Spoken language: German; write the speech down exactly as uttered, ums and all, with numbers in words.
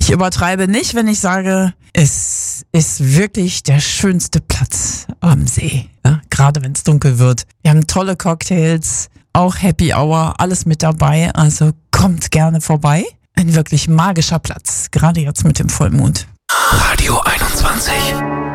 Ich übertreibe nicht, wenn ich sage, es ist wirklich der schönste Platz am See. Ja, gerade wenn es dunkel wird. Wir haben tolle Cocktails, auch Happy Hour, alles mit dabei. Also kommt gerne vorbei. Ein wirklich magischer Platz, gerade jetzt mit dem Vollmond. Radio einundzwanzig.